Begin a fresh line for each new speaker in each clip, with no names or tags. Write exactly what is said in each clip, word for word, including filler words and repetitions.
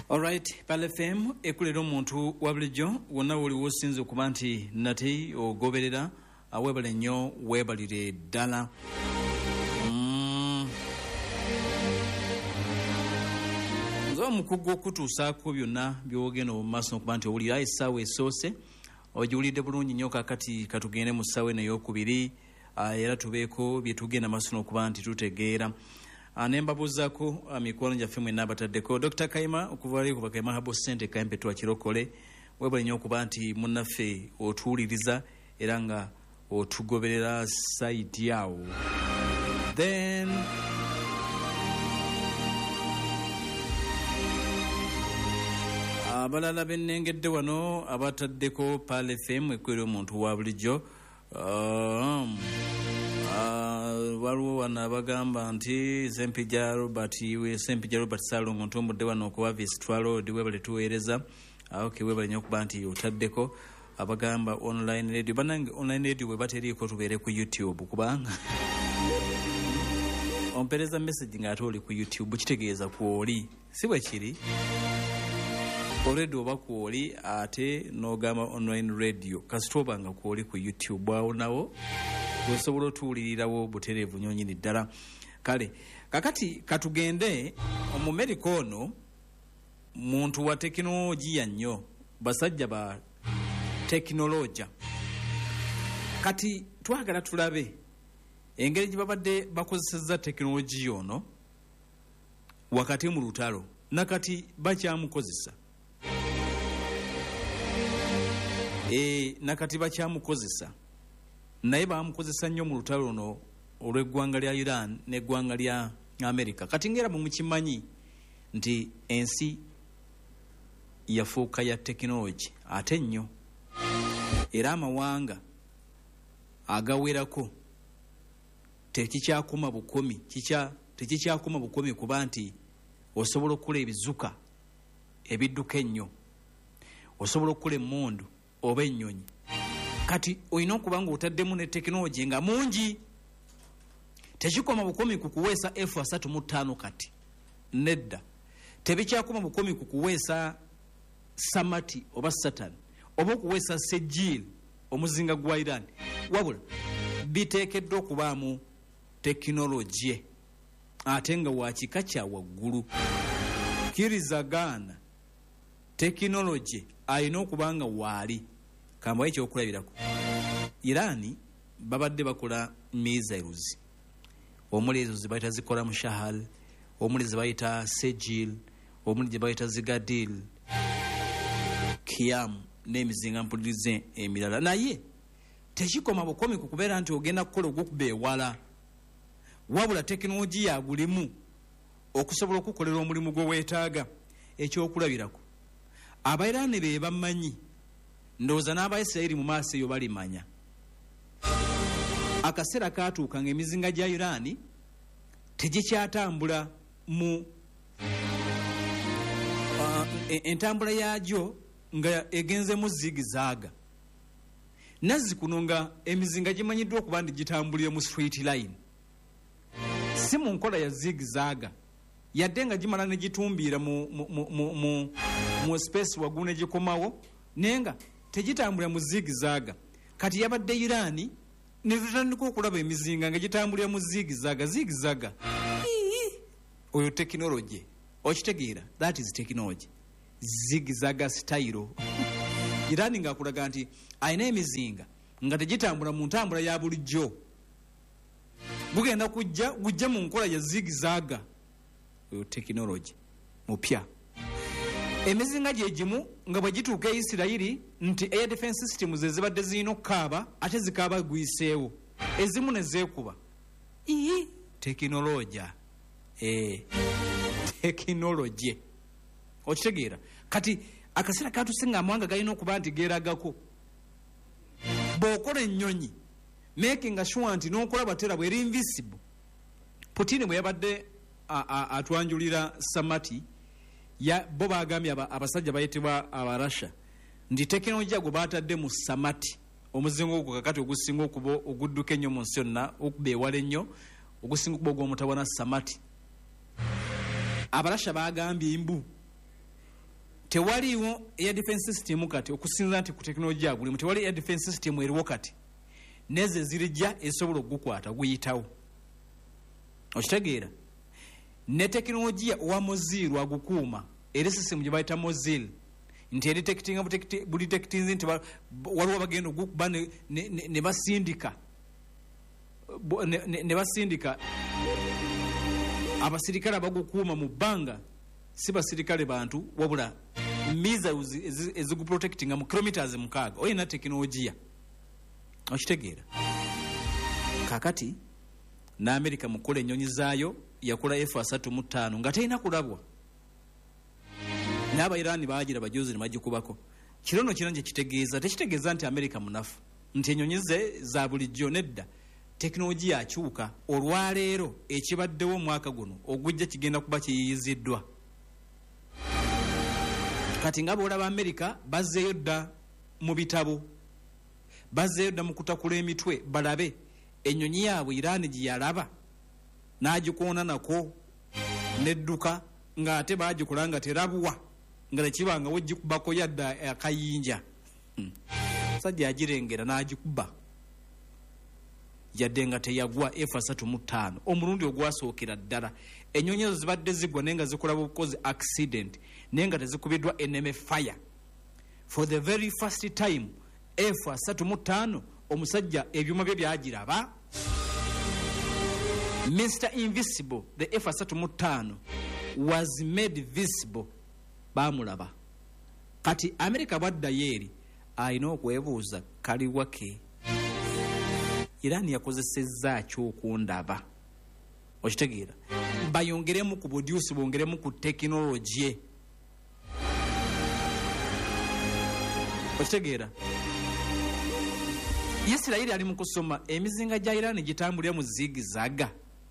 Alright, Pal F M ekulera omuntu wa bulijjo wonna woli wosinze okuba nti nate ogoberera awebale nnyo weebalire ddala. Mm. Nze omukugu okutuusaako byonna byogenda mu maaso okuba nti owulira essaawa esoose ogiwulidde bulungi nnyo kakati katugende mu ssaawa eno ey'okubiri era tubeeko bye tugenda maaso okuba nti tutegeera. Anembabuzaako mikwano gyaffe mwenna abataddeko Doctor Kayima okuva wali kuva Kayima Habo Center Kayimpe twakirokole webale nnyo okuba nti munnaffe otuwuliriza era nga otugoberera site yawo. Then abalala bennengedde wano abataddeko Pal F M ekwera omuntu wa bulijjo um, Uh, waliwo wano abagamba nti Sempija Robert iwe Sempija Robert Salongo ntombudde wano okuba visitwalo odi webale tuweereza aoke webale nnyo okuba nti otaddeko abagamba online radio banange online radio we bateriiko tubeere ku YouTube kubanga ompereza message ng'ate oli ku YouTube kitegeeza kwoli si bwe kiri already oba kwoli ate n'ogamba online radio kasita oba nga kwoli ku YouTube awo nawo osobola otuwulirirawo butereevu nnyo nnyini ddala. Kale kakati katugende omumerika ono muntu wa tekinologiya nnyo basajja ba tekinologiya. Kati twagala tulabe engeri gye babadde bakozesezza tekinologiya ono wakati mu lutalo nakati bakyamukozesa e, nakati bakyamukozesa naye bamukozesa nnyo mu lutalo luno olw'eggwanga lya Iran n'eggwanga lya America. Kati ngera mu mukimanyi nti ensi yafuuka ya tekinologi ate nnyo era amawanga agawerako tekikyakuma bukomi kikya tekikyakuma bukomi kuba nti osobola okula ebizuka ebidduka ennyo osobola okula emmundu oba ennyonyi. Kati oyina okuba nga otaddemu ne tekinologi nga mungi tekikoma bukomi ku kuweesa F asatu mu ttaano kati nedda tebikyakoma bukomi ku kuweesa Samati oba Satan oba okuweesa Sejil omuzinga gwa Iran wabula biteekeddwa okubaamu tekinologi ate nga wakika kya waggulu kirizagaana tekinologi alina okuba nga waali kamba ekyokulabirako. Irani babadde bakola missiles omuli ezo ze bayita zikola mushahal omuli ze bayita Sejil omuli ze bayita Zigadil Kiyam n'emizinga mpulirize emirala naye tekikoma bukomi ku kubeera nti ogenda kukola ogwokuba ewala wabula tekinologi yagulimu okusobola okukolera omulimu gwe weetaaga. Ekyokulabirako Abairani be bamanyi ndowooza n'Abayisirayiri mu maaso eyo balimanya. Akaseera kaatuuka ng'emizinga gya Irani tegikyatambula mu uh, entambula yagyo nga egenzemu zigizaaga nazzi kuno nga emizinga gimanyiddwa okuba nti gitambulire mu straight line si mu nkola ya zigizaaga yadde nga gimala ne gitumbiira mu, mu, mu, mu, mu, mu space waggulu ne gikomawo naye nga tegitambulira mu zigizaaga. Kati yabadde Irani ne tutandika okulaba emizinga nga gitambulira mu zigizaaga zigizaaga oyo tekinologi okitegeera that is technology zigizaaga style Irani nga akulaga nti ayina emizinga nga tegitambula mu ntambula ya bulijjo gugenda kujja gujja mu nkola ya zigizaaga oyo tekinologi mupya. Emizinga gye gimu nga bwe gituuka e Isirayiri nti air defense systems ezibadde zirina okukaaba ate zikaaba gwiseewo ezimu ne zeekuba ii tekinologiya e, tekinologi okitegeera. Kati akaseera katusinga amawanga galina okuba nti geeragako bw'okola ennyonyi making sure nti n'okola batera bweri invisible. Putin bwe yabadde atwanjulira Samati ya bo bagambye abasajja bayitibwa abarasha ndi tekinologiya gwe batadde mu Samati omuzingo ogwo kakati ogusinga okuba ogudduka ennyo mu nsi yonna okuba ewala ennyo ogusinga okuba ogw'omutawana Samati abarasha bagambye imbu tewaliwo air defense system kati okusinza nti ku technology agulimu tewali air defense system eriwo kati neze zirijja esobola okukwata guyitawo okitegeera ne technology wa mozil agukuuma eri system gye bayita mozil nti detecting bu detecting nti waliwo bagenda okukuba ne ne basindika ne basindika abasirikale abagukuuma mu bbanga si basirikale bantu wabula missiles eziguprotectinga mu kilometers mukaaga oyina tekinologiya okitegeera kakati na America mukola ennyonyi zaayo yakola F asatu mu ttaano nga teyina kulabwa n'aba Iran baagira bajozi ne magikubako kirono kiranje kitegeeza tekitegeeza nti America munafu nti ennyonyi ze za bulijjo nedda tekinologiya akyuka olwaleero ekibaddewo mwaka guno ogujja kigenda kuba kiyiyiziddwa kati nga boolaba America bazzeeyo dda mu bitabo bazzeeyo dda mu kutakula emitwe balabe ennyonyi yaabwe Iran gye yalaba n'agikoona nako nedduka ng'ate baagikola nga terabwa nga tekibanga wegikubako yadda akayinja sajja agirengera n'agikuba yadde nga teyagwa F asatu mu ttaano omulundi ogwasookera ddala ennyonyi ezo zibadde zigwa naye nga zikola bukozi accident naye nga tezikubiddwa enemy fire for the very first time F asatu mu ttaano omusajja ebyuma bye byagiraba Mister Invisible the F asatu mu ttaano was made visible baamulaba kati America bwaddayo eri alina okwebuuza kaliwake Iran yakozesezza kyokundaba okitegeera bayongeremu ku produce bongeremu ku technology okitegeera Isirayiri ali mu kusoma emizinga gya Iran gitambulira mu zigizaga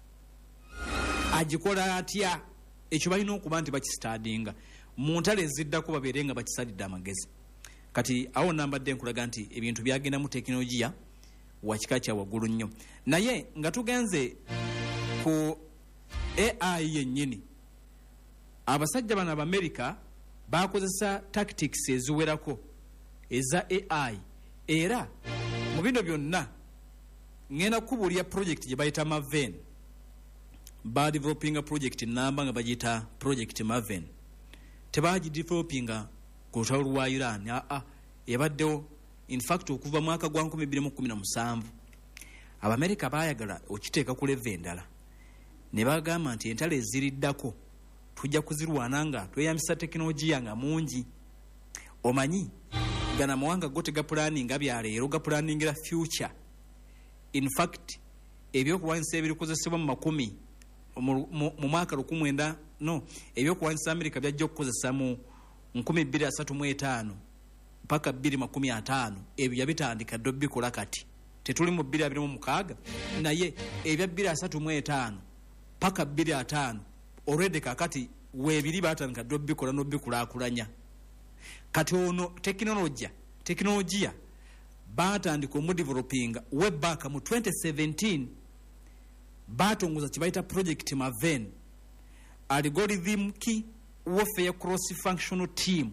agikola atya ekyo balina okuba nti bakistadinga mu ntale eziddako babeere nga bakisalidde amagezi kati awo nambadde nkulaga nti ebintu byagenda mu tekinologiya wakika kya waggulu nnyo naye nga tugenze ku A I yennyini abasajja bano Abamerica bakozesa tactics eziwerako eza A I era mu bino byonna ngenda kubuulira project gye bayita Maven ba developing project namba nga bagiyita project Maven tebagidevelopinga ku lutalo lwa Iran aa ebaddewo in fact okuva mwaka gwa nkumi bbiri mu kkumi na musanvu Abamerica baayagala okiteeka ku leve endala ne bagamba nti entalo eziriddako tujja kuzirwana nga tweyambisa tekinologiya nga mungi omanyi gana mawanga go tega planning byaleero ga planningira future in fact ebyokuwanisa ebirikozesebwa mu makumi mu mwaka lukumwenda no ebyokuwanisa America byajja okukozesa mu nkumi bbiri asatu mu etaano paka bbiri makumi ataano ebyo yabitandika ddo bikola kati tetuli mu bbiri abiri mu mukaaga naye ebya bbiri asatu mu etaano paka bbiri ataano already kakati weebiri batandika ddo bikola no bikulaakulanya kati ono tekinologiya tekinologiya batandika omudevelopinga webback mu twenty seventeen batongoza kibayita project Maven algorithm key warfare cross functional team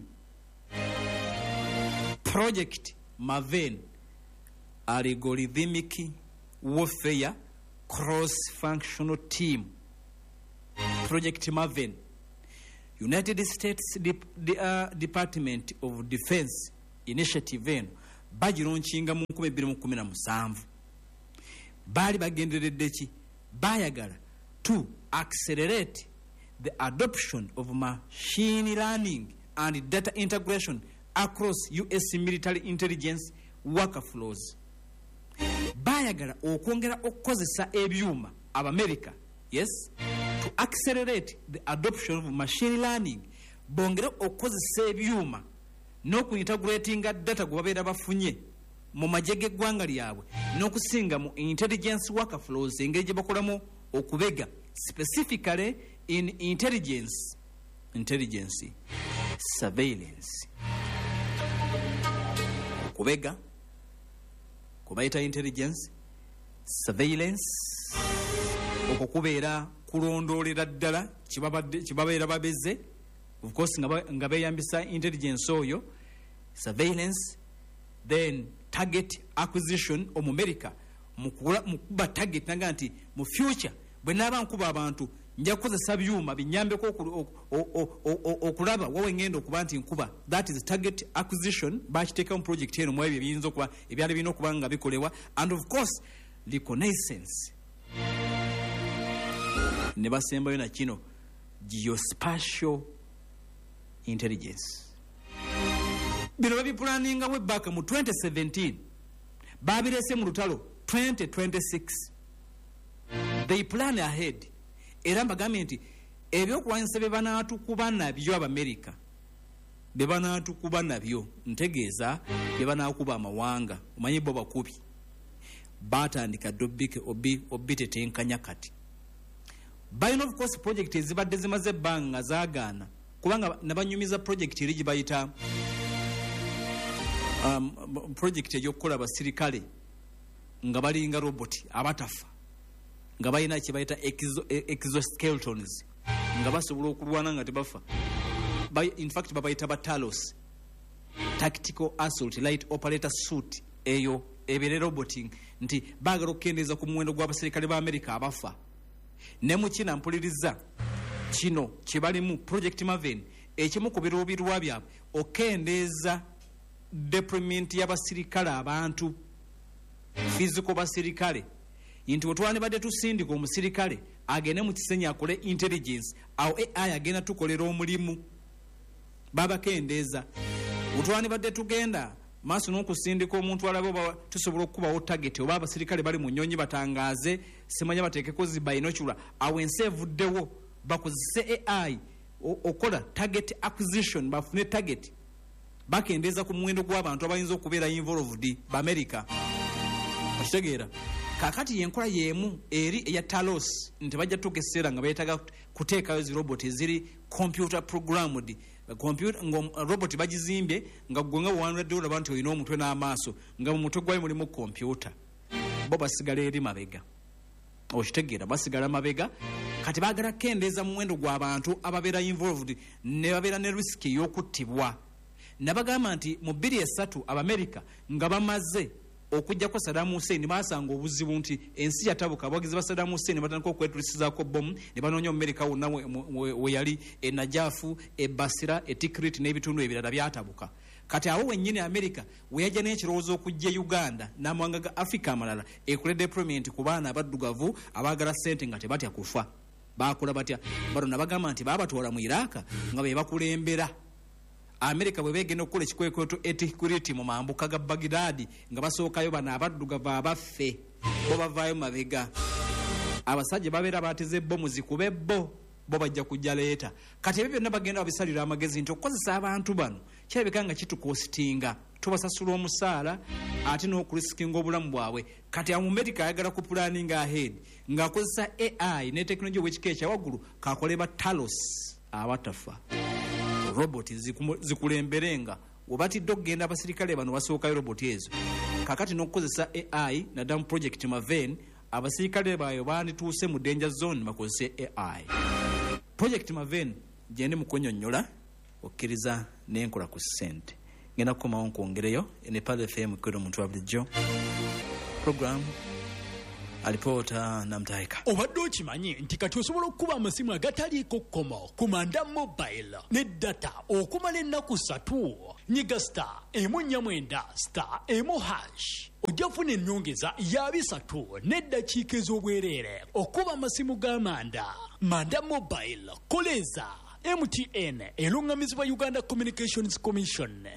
project Maven algorithmic warfare cross functional team project Maven United States Dep the, uh, Department of Defense initiative eno bagironchinga mu nkumi bbiri mu kkumi na musanvu baali bagenderedde ki bayagala to accelerate the adoption of machine learning and data integration across U S military intelligence workflows bayagala okwongera okukozesa ebyuma Abamerica yes to accelerate the adoption of machine learning bongere okukozesa ebyuma n'okuintegratinga data gwe babeera bafunye mu majege gwanga lyabwe n'okusinga mu intelligence workflows engeri gye bakolamu okubega specifically in intelligence intelligence surveillance okubega kubaita intelligence surveillance okukubeera kulondoolera ddala kibabeera babeze of course nga beeyambisa intelligence oyo, surveillance, then target acquisition omu America mukuba target naga nti mu future bwe naba nkuba abantu nja kukozesa byuma binyambeko okulaba wowe ngendo okuba nti nkuba. That is target acquisition. Bakiteeka mu project eno mu ebyo ebiyinza okuba ebyali birina okuba nga bikolewa, and of course reconnaissance ne basembayo na kino geospatial intelligence. Bino babipulaninga we back mu twenty seventeen, babirese mu lutalo twenty twenty-six. They plan ahead. Era mbagambe nti ebyokulwanyisa bye banaatukuba nabyo Abamerika, bye banaatukuba nabyo ntegeeza bye banaakuba amawanga, omanyi bo bakubi batandika dobike obi obitetenkanya kati. Balina of course project ezibadde zimaze ebbanga zaagaana, kubanga nabanyumiza project eri gibayita um, project ey'okukola abasirikale nga balinga robot abatafa, nga balina kye bayita exoskeletons nga basobola okulwana nga tebafa. In fact babayita batalos, tactical assault light operator suit. Eyo ebere roboting nti baagala okukendeeza ku muwendo gw'abasirikale ba America abafa. Ne mu kina mpuliriza kino kye balimu Project Maven, ekimu ku birubirwa byabwe okendeeza deployment y'abasirikale abantu, physical basirikale, nti otwani badde tusindika omusirikale agende mu kisenya akole intelligence, awo A I agenda tukolera omulimu. Babakendeeza otwani badde tugenda maaso n'okusindika omuntu alabe oba tusobola okukubawo target oba abasirikale bali mu nnyonyi batangaaze, simanya bateekeko zibayinokula, awo ensi evuddewo bakozese A I okola target acquisition, bafune target. Bakendeeza ku muwendo gw'abantu abayinza okubeera involved ba America. Okitegeera kakati yenkola yemu eri eya Talos nti bajja tukeseera nga beetaga kuteekayo zi robot eziri computer programmed. Computer ngo robot bagizimbye nga ggonga one hundred dollars bantu olina omutwe n'amaaso nga mu mutwe gwayo mulimu computer. Bo basigala eri mabega. Okitegeera basigala mabega. Kati baagala kendeeza mu muwendo gw'abantu ababeera involved ne babeera ne risk y'okuttibwa. Nabagamba nti mu bbiri esatu Abamerika nga bamaze okujjako Saddam Hussein basanga obuzibu nti ensi yatabuka, abagizi ba Saddam Hussein batandika okwetulisizaako bomu ne banoonya Amerika wonna we yali e Najafu, e Basira, e Tikrit n'ebitundu ebirala byatabuka. Kati awo wennyini Amerika we yajja n'ekirowoozo okujja Uganda n'amawanga ga Africa amalala ekole deployment ku baana abaddugavu abaagala ssente nga tebatya kufa. Baakola batya? Bano nabagamba nti baabatwala mu Iraq nga be bakulembera. Amerika bwe begenda okukola ekikwekweto etikuriti mu mambuka ga Baghdad nga basookayo bano abaddugavu abaffe bo bavaayo mabega. Abasajja babeera bateze bomu zikube bo bo bajja kujja leeta. Kati ebyo byonna bagenda babisalira amagezi nti okukozesa abantu bano kirabika nga kitukostinga, tubasasula omusaala ate n'okurisikinga obulamu bwabwe. Kati Amerika ayagala ku planning ahead ng'akozesa A I ne tekinologiya w'ekika ekyawaggulu kaakole ba Talos abatafa. Robot zikulemberenga obatidde okugenda abasirikale bano basookayo robot ezo. Kakati n'okukozesa A I naddamu Project Maven, abasirikale bayo bandituuse mu danger zone bakozese A I. Project Maven gyendi mu kunnyonnyola okkiriza n'enkola ku ssente. Ngenda kukomawo nkwongereyo Nepal F M kwera omuntu wa bulijjo. Program alipoota namtaika.
Obadde okimanyi nti kati osobola okukuba amasimu agataliiko kkomo ku Manda Mobile ne data okumala ennaku ssatu. Nyiga star emu nnya mwenda star emu hash ojja kufuna ennyongeza ya bisatu n'eddakiika ez'obwereere okuba amasimu ga Manda. Manda Mobile koleza M T N erungamizibwa Uganda Communications Commission.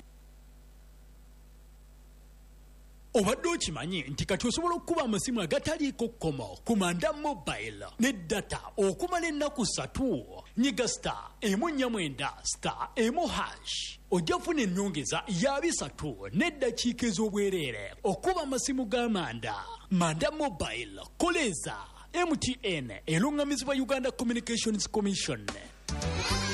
Obadde okimanyi nti kati osobola okukuba amasimu agataliiko kkomo ku Manda Mobile ne data okumala ennaku ssatu. Nyiga star emu nnya mwenda star emu hash ojja kufuna ennyongeza ya bisatu n'eddakiika ez'obwereere okuba amasimu ga Manda. Manda Mobile koleza M T N erungamizibwa Uganda Communications Commission.